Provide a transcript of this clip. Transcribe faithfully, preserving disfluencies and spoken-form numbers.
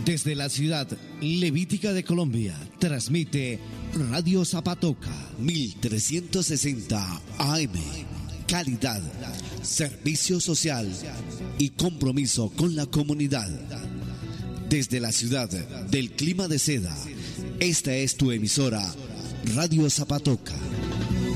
Desde la ciudad levítica de Colombia, transmite Radio Zapatoca mil trescientos sesenta A M. Calidad, servicio social y compromiso con la comunidad. Desde la ciudad del clima de seda, esta es tu emisora, Radio Zapatoca.